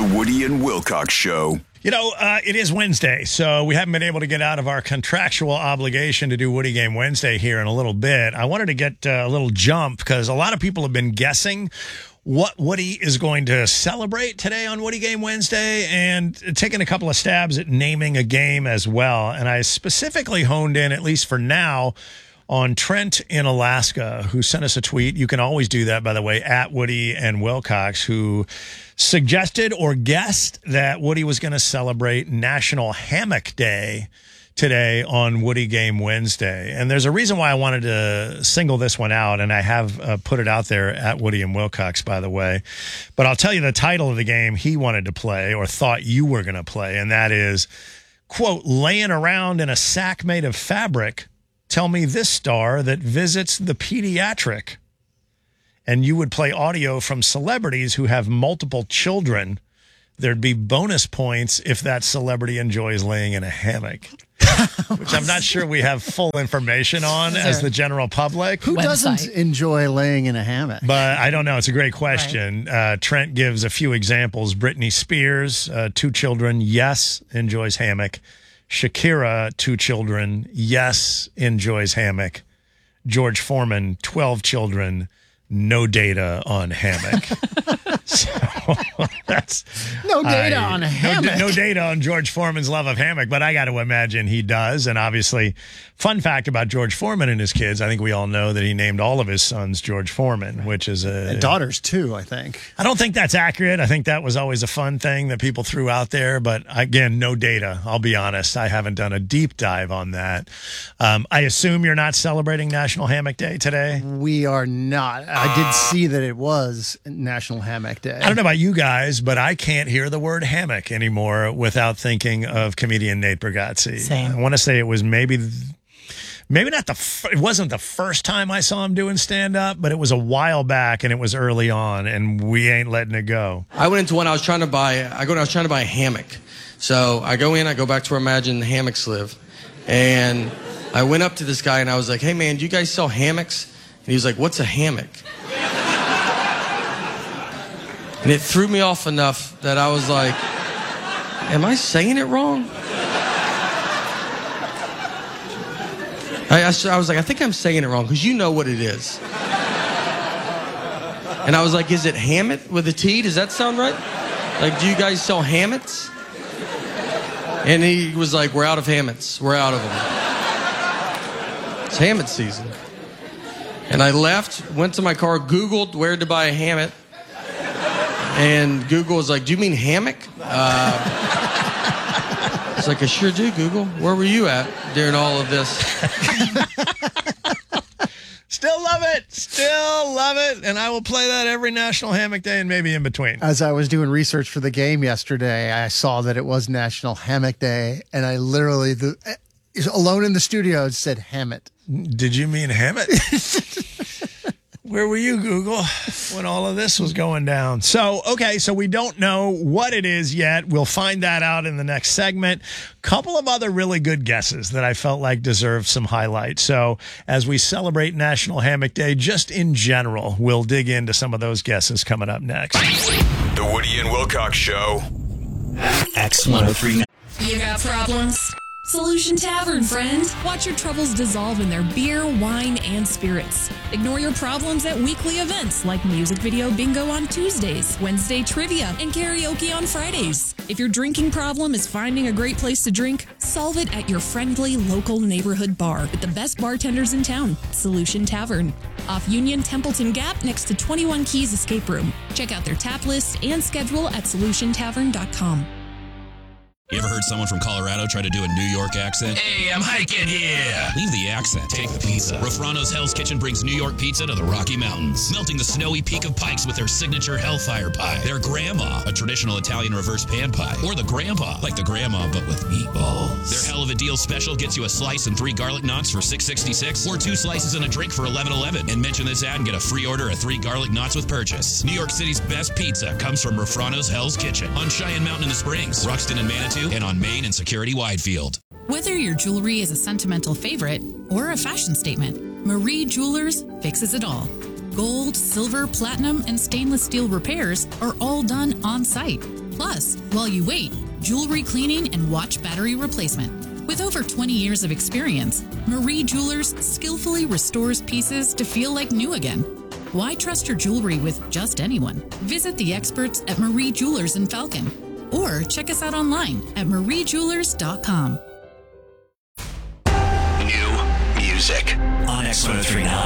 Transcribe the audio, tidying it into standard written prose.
Woody and Wilcox Show. You know, it is Wednesday, so we haven't been able to get out of our contractual obligation to do Woody Game Wednesday here in a little bit. I wanted to get a little jump because a lot of people have been guessing what Woody is going to celebrate today on Woody Game Wednesday and taking a couple of stabs at naming a game as well. And I specifically honed in, at least for now, on Trent in Alaska, who sent us a tweet. You can always do that, by the way, at Woody and Wilcox, who suggested or guessed that Woody was going to celebrate National Hammock Day today on Woody Game Wednesday. And there's a reason why I wanted to single this one out, and I have put it out there at Woody and Wilcox, by the way. But I'll tell you the title of the game he wanted to play or thought you were going to play, and that is, quote, laying around in a sack made of fabric. Tell me this star that visits the pediatric. And you would play audio from celebrities who have multiple children. There'd be bonus points if that celebrity enjoys laying in a hammock, which I'm not sure we have full information on as the general public. Who doesn't enjoy laying in a hammock? But I don't know. It's a great question. Right. Trent gives a few examples. Britney Spears, 2 children, yes, enjoys hammock. Shakira, 2 children, yes, enjoys hammock. George Foreman, 12 children, no data on hammock. So that's no data on a hammock. No data on George Foreman's love of hammock, but I got to imagine he does. And obviously, fun fact about George Foreman and his kids, I think we all know that he named all of his sons George Foreman, which is and daughters too, I think. I don't think that's accurate. I think that was always a fun thing that people threw out there. But again, no data. I'll be honest. I haven't done a deep dive on that. I assume you're not celebrating National Hammock Day today? We are not. I did see that it was National Hammock Day. I don't know about you guys, but I can't hear the word hammock anymore without thinking of comedian Nate Bargatze. Same. I want to say it was maybe not it wasn't the first time I saw him doing stand-up, but it was a while back and it was early on, and we ain't letting it go. I went into one I was trying to buy a hammock. So I go in, I go back to where I imagine the hammocks live. And I went up to this guy and I was like, hey man, do you guys sell hammocks? And he was like, what's a hammock? And it threw me off enough that I was like, am I saying it wrong? I was like, I think I'm saying it wrong, because you know what it is. And I was like, is it Hammett with a T? Does that sound right? Like, do you guys sell hammocks? And he was like, we're out of hammocks. We're out of them. It's hammock season. And I left, went to my car, Googled where to buy a hammock. And Google was like, do you mean hammock? I was like, I sure do, Google. Where were you at during all of this? Still love it. Still love it. And I will play that every National Hammock Day and maybe in between. As I was doing research for the game yesterday, I saw that it was National Hammock Day, and I literally, alone in the studio, said Hammett. Did you mean Hammett? Where were you, Google, when all of this was going down? So, okay, so we don't know what it is yet. We'll find that out in the next segment. Couple of other really good guesses that I felt like deserved some highlight. So as we celebrate National Hammock Day, just in general, we'll dig into some of those guesses coming up next. The Woody and Wilcox Show. X103. You got problems? Solution Tavern, friend. Watch your troubles dissolve in their beer, wine, and spirits. Ignore your problems at weekly events like music video bingo on Tuesdays, Wednesday trivia, and karaoke on Fridays. If your drinking problem is finding a great place to drink, solve it at your friendly local neighborhood bar with the best bartenders in town, Solution Tavern. Off Union Templeton Gap next to 21 Keys Escape Room. Check out their tap list and schedule at solutiontavern.com. You ever heard someone from Colorado try to do a New York accent? Hey, I'm hiking here. Leave the accent. Take the pizza. Rafrano's Hell's Kitchen brings New York pizza to the Rocky Mountains, melting the snowy peak of Pikes with their signature Hellfire Pie, their Grandma, a traditional Italian reverse pan pie, or the Grandpa, like the Grandma but with meatballs. Their Hell of a Deal special gets you a slice and 3 garlic knots for $6.66, or 2 slices and a drink for $11.11. And mention this ad and get a free order of 3 garlic knots with purchase. New York City's best pizza comes from Rafrano's Hell's Kitchen on Cheyenne Mountain in the Springs, Ruxton and Manitou, and on Main and Security Widefield. Whether your jewelry is a sentimental favorite or a fashion statement, Marie Jewelers fixes it all. Gold, silver, platinum, and stainless steel repairs are all done on site. Plus, while you wait, jewelry cleaning and watch battery replacement. With over 20 years of experience, Marie Jewelers skillfully restores pieces to feel like new again. Why trust your jewelry with just anyone? Visit the experts at Marie Jewelers in Falcon or check us out online at mariejewelers.com. New music on X1039.